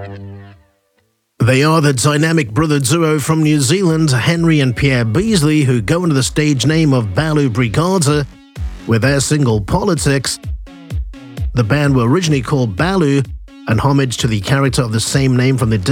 They are the dynamic brother duo from New Zealand, Henry and Pierre Beasley, who go under the stage name of Balu Brigada with their single Politics. The band were originally called Balu, an homage to the character of the same name from the